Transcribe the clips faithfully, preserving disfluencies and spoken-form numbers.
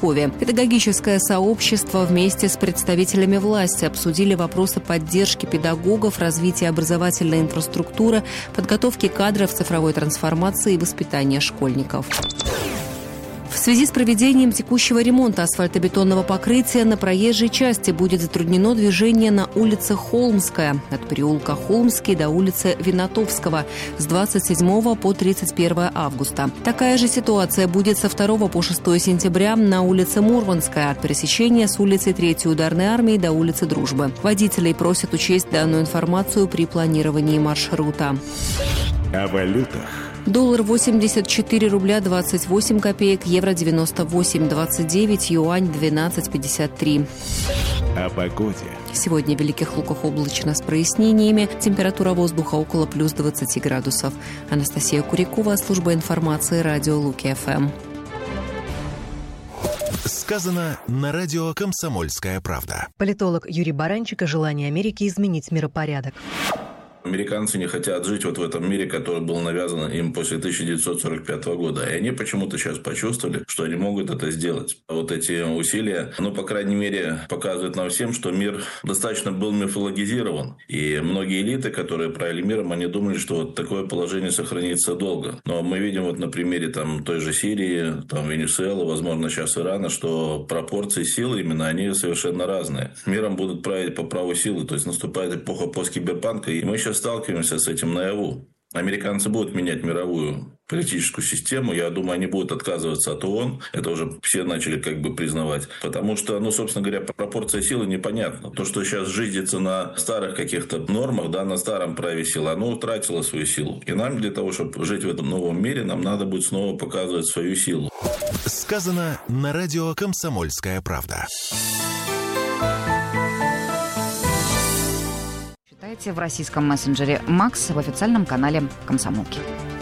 Подмосковье. Педагогическое сообщество вместе с представителями власти обсудили вопросы поддержки педагогов, развития образовательной инфраструктуры, подготовки кадров, цифровой трансформации и воспитания школьников. В связи с проведением текущего ремонта асфальтобетонного покрытия на проезжей части будет затруднено движение на улице Холмская от переулка Холмский до улицы Винотовского с двадцать седьмого по тридцать первое августа. Такая же ситуация будет со второго по шестое сентября на улице Мурманская от пересечения с улицы Третьей ударной армии до улицы Дружбы. Водителей просят учесть данную информацию при планировании маршрута. О валютах. Доллар восемьдесят четыре рубля двадцать восемь копеек, евро девяносто восемь двадцать девять, юань двенадцать пятьдесят три. О погоде. Сегодня в Великих Луках облачно с прояснениями. Температура воздуха около плюс двадцати градусов. Анастасия Курякова, служба информации, радио Луки-ФМ. Сказано на радио «Комсомольская правда». Политолог Юрий Баранчик о желании Америки изменить миропорядок. Американцы не хотят жить вот в этом мире, который был навязан им после тысяча девятьсот сорок пятого года. И они почему-то сейчас почувствовали, что они могут это сделать. Вот эти усилия, ну, по крайней мере, показывают нам всем, что мир достаточно был мифологизирован. И многие элиты, которые правили миром, они думали, что вот такое положение сохранится долго. Но мы видим вот на примере там, той же Сирии, там, Венесуэлы, возможно, сейчас Ирана, что пропорции силы именно, они совершенно разные. Миром будут править по праву силы. То есть наступает эпоха посткиберпанка, и мы сейчас сталкиваемся с этим наяву. Американцы будут менять мировую политическую систему. Я думаю, они будут отказываться от ООН. Это уже все начали как бы признавать. Потому что, ну, собственно говоря, пропорция силы непонятна. То, что сейчас жизнится на старых каких-то нормах, да, на старом праве силы, оно утратило свою силу. И нам для того, чтобы жить в этом новом мире, нам надо будет снова показывать свою силу. Сказано на радио «Комсомольская правда». В российском мессенджере Макс в официальном канале «Комсомолки».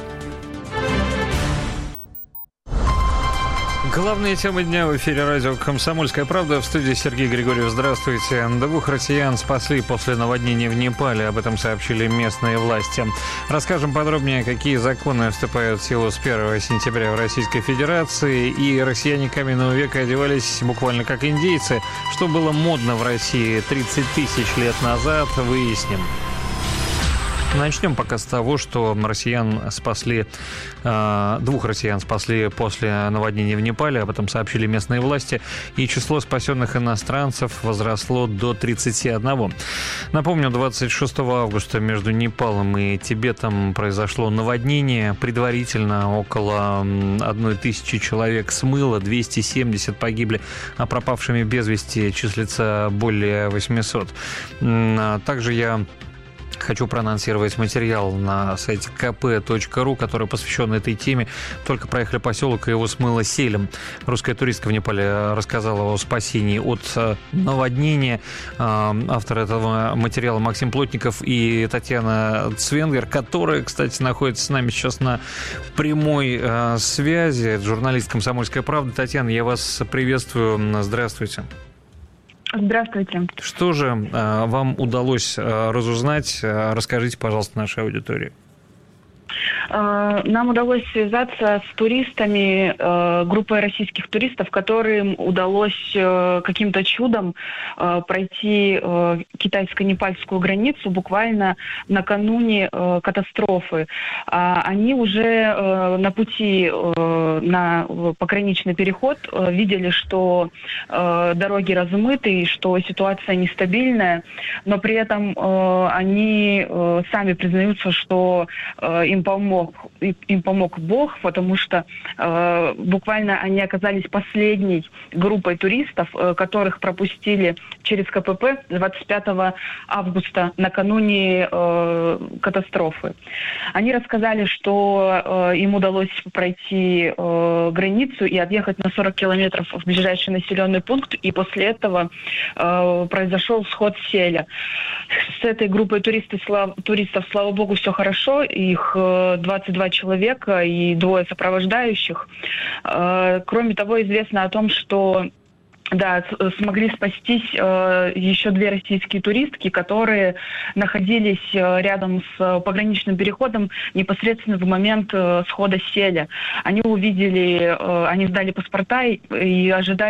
Главные темы дня в эфире радио «Комсомольская правда». В студии Сергей Григорьев. Здравствуйте. Двух россиян спасли после наводнения в Непале. Об этом сообщили местные власти. Расскажем подробнее, какие законы вступают в силу с первого сентября в Российской Федерации. И россияне каменного века одевались буквально как индейцы. Что было модно в России тридцать тысяч лет назад, выясним. Начнем пока с того, что россиян спасли, э, двух россиян спасли после наводнения в Непале, об этом сообщили местные власти, и число спасенных иностранцев возросло до тридцати одного. Напомню, двадцать шестого августа между Непалом и Тибетом произошло наводнение. Предварительно около одной тысячи человек смыло, двести семьдесят погибли, а пропавшими без вести числится более восьмисот. Также я хочу проанонсировать материал на сайте ка пэ точка ру, который посвящен этой теме. Только проехали поселок, и его смыло селем. Русская туристка в Непале рассказала о спасении от наводнения. Автор этого материала Максим Плотников и Татьяна Цвенгер, которая, кстати, находится с нами сейчас на прямой связи. Это журналист «Комсомольская правда». Татьяна, я вас приветствую. Здравствуйте. Здравствуйте. Что же э, вам удалось э, разузнать? Расскажите, пожалуйста, нашей аудитории. Нам удалось связаться с туристами, группой российских туристов, которым удалось каким-то чудом пройти китайско-непальскую границу буквально накануне катастрофы. Они уже на пути на пограничный переход видели, что дороги размыты и что ситуация нестабильная, но при этом они сами признаются, что им помог им помог Бог, потому что э, буквально они оказались последней группой туристов, э, которых пропустили через ка пэ пэ двадцать пятого августа, накануне э, катастрофы. Они рассказали, что э, им удалось пройти э, границу и отъехать на сорок километров в ближайший населенный пункт, и после этого э, произошел сход селя. С этой группой туристов, слав, туристов, слава богу, все хорошо. Их э, двадцать два человека и двое сопровождающих. Э, кроме того, известно о том, что да, смогли спастись э, еще две российские туристки, которые находились э, рядом с пограничным переходом непосредственно в момент э, схода селя. Они увидели, э, они сдали паспорта и, и ожидали